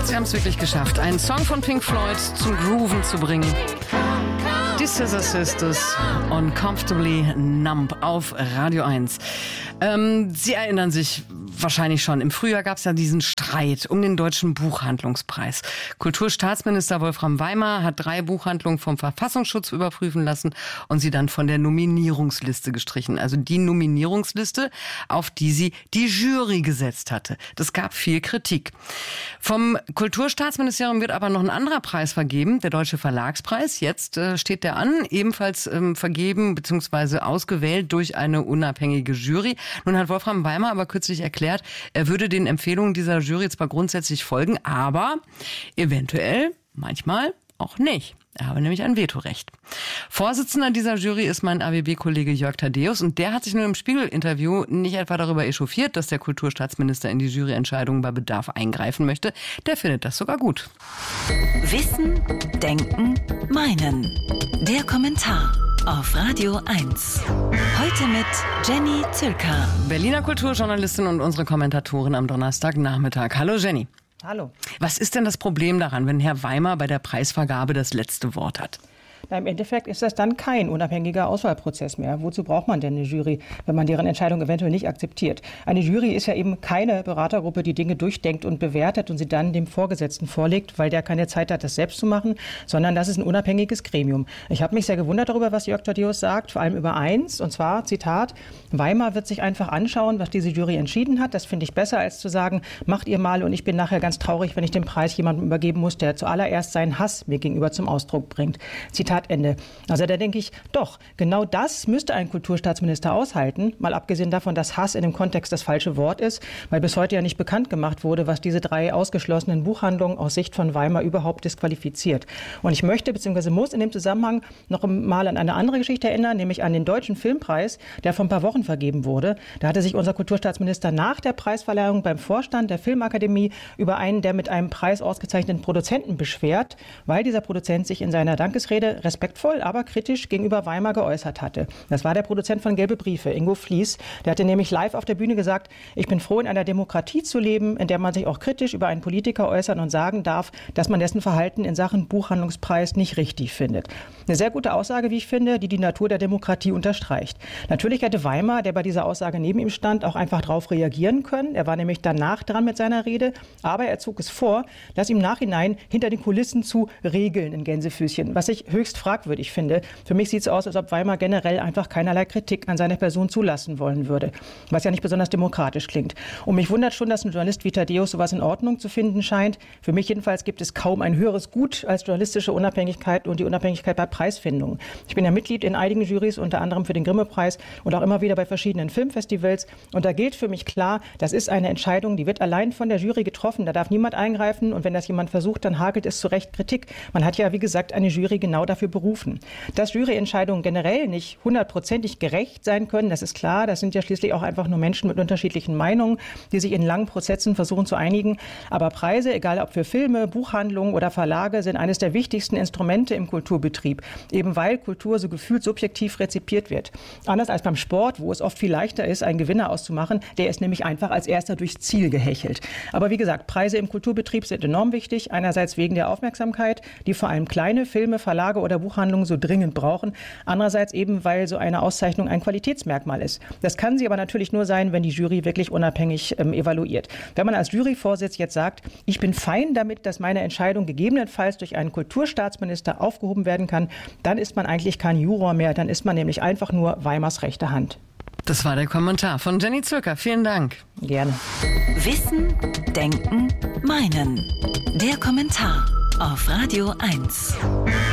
Sie haben es wirklich geschafft, einen Song von Pink Floyd zum Grooven zu bringen. Die Scissor Sisters, Uncomfortably Numb auf Radio 1. Sie erinnern sich wahrscheinlich schon, im Frühjahr gab es ja diesen Streit um den Deutschen Buchhandlungspreis. Kulturstaatsminister Wolfram Weimar hat 3 Buchhandlungen vom Verfassungsschutz überprüfen lassen und sie dann von der Nominierungsliste gestrichen. Also die Nominierungsliste, auf die sie die Jury gesetzt hatte. Das gab viel Kritik. Vom Kulturstaatsministerium wird aber noch ein anderer Preis vergeben, der Deutsche Verlagspreis. Jetzt steht der an, ebenfalls vergeben bzw. ausgewählt durch eine unabhängige Jury. Nun hat Wolfram Weimar aber kürzlich erklärt, er würde den Empfehlungen dieser Jury zwar grundsätzlich folgen, aber eventuell, manchmal auch nicht. Er habe nämlich ein Vetorecht. Vorsitzender dieser Jury ist mein AWB-Kollege Jörg Thaddeus und der hat sich nur im Spiegel-Interview nicht etwa darüber echauffiert, dass der Kulturstaatsminister in die Juryentscheidungen bei Bedarf eingreifen möchte. Der findet das sogar gut. Wissen, Denken, Meinen. Der Kommentar auf Radio 1. Heute mit Jenny Zülker, Berliner Kulturjournalistin und unsere Kommentatorin am Donnerstagnachmittag. Hallo Jenny. Hallo. Was ist denn das Problem daran, wenn Herr Weimar bei der Preisvergabe das letzte Wort hat? Na, im Endeffekt ist das dann kein unabhängiger Auswahlprozess mehr. Wozu braucht man denn eine Jury, wenn man deren Entscheidung eventuell nicht akzeptiert? Eine Jury ist ja eben keine Beratergruppe, die Dinge durchdenkt und bewertet und sie dann dem Vorgesetzten vorlegt, weil der keine Zeit hat, das selbst zu machen, sondern das ist ein unabhängiges Gremium. Ich habe mich sehr gewundert darüber, was Jörg Thaddeus sagt, vor allem über eins, und zwar, Zitat, Weimar wird sich einfach anschauen, was diese Jury entschieden hat. Das finde ich besser, als zu sagen, macht ihr mal und ich bin nachher ganz traurig, wenn ich den Preis jemandem übergeben muss, der zuallererst seinen Hass mir gegenüber zum Ausdruck bringt. Zitat Ende. Also da denke ich, doch, genau das müsste ein Kulturstaatsminister aushalten, mal abgesehen davon, dass Hass in dem Kontext das falsche Wort ist, weil bis heute ja nicht bekannt gemacht wurde, was diese 3 ausgeschlossenen Buchhandlungen aus Sicht von Weimar überhaupt disqualifiziert. Und ich möchte bzw. muss in dem Zusammenhang noch mal an eine andere Geschichte erinnern, nämlich an den Deutschen Filmpreis, der vor ein paar Wochen vergeben wurde. Da hatte sich unser Kulturstaatsminister nach der Preisverleihung beim Vorstand der Filmakademie über einen der mit einem Preis ausgezeichneten Produzenten beschwert, weil dieser Produzent sich in seiner Dankesrede respektvoll, aber kritisch gegenüber Weimar geäußert hatte. Das war der Produzent von Gelbe Briefe, Ingo Fließ. Der hatte nämlich live auf der Bühne gesagt, ich bin froh, in einer Demokratie zu leben, in der man sich auch kritisch über einen Politiker äußern und sagen darf, dass man dessen Verhalten in Sachen Buchhandlungspreis nicht richtig findet. Eine sehr gute Aussage, wie ich finde, die die Natur der Demokratie unterstreicht. Natürlich hätte Weimar, der bei dieser Aussage neben ihm stand, auch einfach darauf reagieren können. Er war nämlich danach dran mit seiner Rede, aber er zog es vor, das im Nachhinein hinter den Kulissen zu regeln in Gänsefüßchen, was ich höchst fragwürdig finde. Für mich sieht es aus, als ob Weimar generell einfach keinerlei Kritik an seiner Person zulassen wollen würde, was ja nicht besonders demokratisch klingt. Und mich wundert schon, dass ein Journalist wie Thaddeus sowas in Ordnung zu finden scheint. Für mich jedenfalls gibt es kaum ein höheres Gut als journalistische Unabhängigkeit und die Unabhängigkeit bei Preisfindungen. Ich bin ja Mitglied in einigen Jurys, unter anderem für den Grimme-Preis und auch immer wieder bei verschiedenen Filmfestivals. Und da gilt für mich klar, das ist eine Entscheidung, die wird allein von der Jury getroffen. Da darf niemand eingreifen und wenn das jemand versucht, dann hagelt es zu Recht Kritik. Man hat ja, wie gesagt, eine Jury genau dafür berufen. Dass Juryentscheidungen generell nicht 100%ig gerecht sein können, das ist klar. Das sind ja schließlich auch einfach nur Menschen mit unterschiedlichen Meinungen, die sich in langen Prozessen versuchen zu einigen. Aber Preise, egal ob für Filme, Buchhandlungen oder Verlage, sind eines der wichtigsten Instrumente im Kulturbetrieb. Eben weil Kultur so gefühlt subjektiv rezipiert wird. Anders als beim Sport, wo es oft viel leichter ist, einen Gewinner auszumachen. Der ist nämlich einfach als erster durchs Ziel gehechelt. Aber wie gesagt, Preise im Kulturbetrieb sind enorm wichtig. Einerseits wegen der Aufmerksamkeit, die vor allem kleine Filme, Verlage oder Buchhandlungen so dringend brauchen. Andererseits eben, weil so eine Auszeichnung ein Qualitätsmerkmal ist. Das kann sie aber natürlich nur sein, wenn die Jury wirklich unabhängig evaluiert. Wenn man als Juryvorsitz jetzt sagt, ich bin fein damit, dass meine Entscheidung gegebenenfalls durch einen Kulturstaatsminister aufgehoben werden kann, dann ist man eigentlich kein Juror mehr. Dann ist man nämlich einfach nur Weimars rechte Hand. Das war der Kommentar von Jenny Zülker. Vielen Dank. Gerne. Wissen, Denken, Meinen. Der Kommentar auf Radio 1.